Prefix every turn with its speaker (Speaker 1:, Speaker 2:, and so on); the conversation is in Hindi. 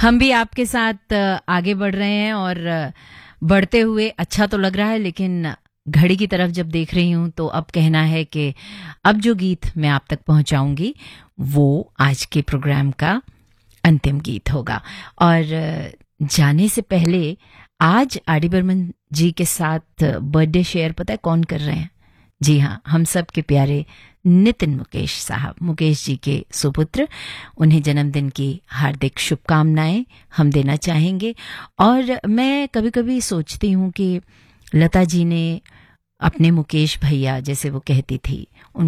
Speaker 1: हम भी आपके साथ आगे बढ़ रहे हैं और बढ़ते हुए अच्छा तो लग रहा है, लेकिन घड़ी की तरफ जब देख रही हूं तो अब कहना है कि अब जो गीत मैं आप तक पहुंचाऊंगी वो आज के प्रोग्राम का अंतिम गीत होगा। और जाने से पहले आज आर डी बर्मन जी के साथ बर्थडे शेयर पता है कौन कर रहे हैं? जी हाँ, हम सब के प्यारे नितिन मुकेश साहब, मुकेश जी के सुपुत्र। उन्हें जन्मदिन की हार्दिक शुभकामनाएं हम देना चाहेंगे। और मैं कभी कभी सोचती हूँ कि लता जी ने अपने मुकेश भैया, जैसे वो कहती थी,